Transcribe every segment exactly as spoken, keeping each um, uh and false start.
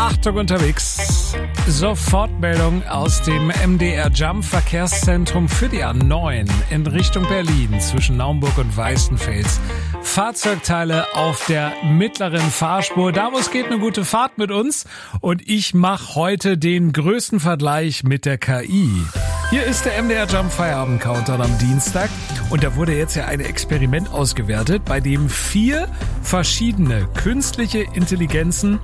Achtung unterwegs. Sofortmeldung aus dem M D R Jump Verkehrszentrum für die A neun in Richtung Berlin zwischen Naumburg und Weißenfels. Fahrzeugteile auf der mittleren Fahrspur. Da wo es geht, eine gute Fahrt mit uns. Und ich mache heute den größten Vergleich mit der K I. Hier ist der M D R Jump Feierabend Countdown am Dienstag. Und da wurde jetzt ja ein Experiment ausgewertet, bei dem vier verschiedene künstliche Intelligenzen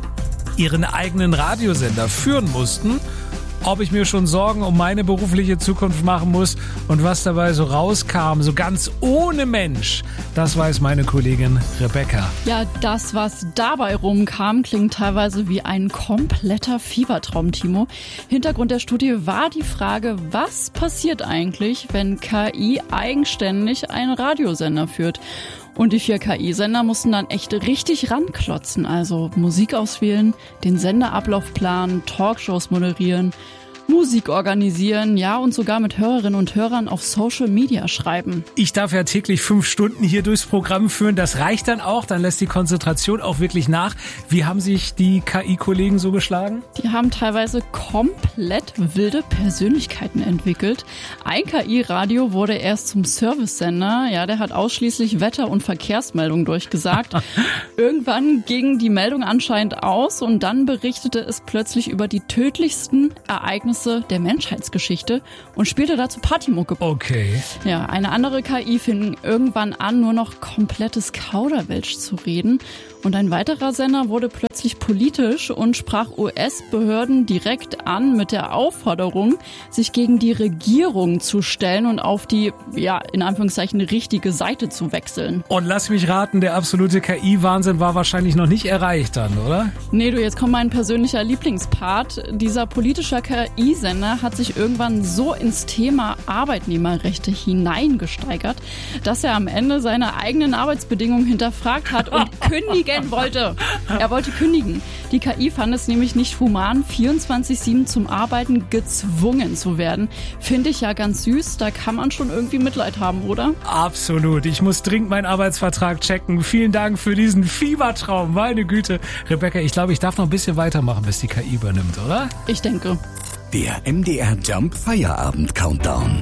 ihren eigenen Radiosender führen mussten. Ob ich mir schon Sorgen um meine berufliche Zukunft machen muss und was dabei so rauskam, so ganz ohne Mensch, das weiß meine Kollegin Rebecca. Ja, das, was dabei rumkam, klingt teilweise wie ein kompletter Fiebertraum, Timo. Hintergrund der Studie war die Frage, was passiert eigentlich, wenn K I eigenständig einen Radiosender führt? Und die vier K I-Sender mussten dann echt richtig ranklotzen, also Musik auswählen, den Senderablauf planen, Talkshows moderieren, Musik organisieren, ja, und sogar mit Hörerinnen und Hörern auf Social Media schreiben. Ich darf ja täglich fünf Stunden hier durchs Programm führen. Das reicht dann auch. Dann lässt die Konzentration auch wirklich nach. Wie haben sich die K I-Kollegen so geschlagen? Die haben teilweise komplett wilde Persönlichkeiten entwickelt. Ein K I-Radio wurde erst zum Servicesender. Ja, der hat ausschließlich Wetter- und Verkehrsmeldungen durchgesagt. Irgendwann ging die Meldung anscheinend aus und dann berichtete es plötzlich über die tödlichsten Ereignisse der Menschheitsgeschichte und spielte dazu Partymucke. Okay. Ja, eine andere K I fing irgendwann an, nur noch komplettes Kauderwelsch zu reden. Und ein weiterer Sender wurde plötzlich politisch und sprach U S-Behörden direkt an mit der Aufforderung, sich gegen die Regierung zu stellen und auf die, ja, in Anführungszeichen, richtige Seite zu wechseln. Und lass mich raten, der absolute K I-Wahnsinn war wahrscheinlich noch nicht erreicht dann, oder? Nee, du, jetzt kommt mein persönlicher Lieblingspart. Dieser politische K I-Sender hat sich irgendwann so ins Thema Arbeitnehmerrechte hineingesteigert, dass er am Ende seine eigenen Arbeitsbedingungen hinterfragt hat und kündigen wollte. Er wollte kündigen. Die K I fand es nämlich nicht human, vierundzwanzig sieben zum Arbeiten gezwungen zu werden. Finde ich ja ganz süß. Da kann man schon irgendwie Mitleid haben, oder? Absolut. Ich muss dringend meinen Arbeitsvertrag checken. Vielen Dank für diesen Fiebertraum. Meine Güte. Rebecca, ich glaube, ich darf noch ein bisschen weitermachen, bis die K I übernimmt, oder? Ich denke. Der M D R Jump Feierabend Countdown.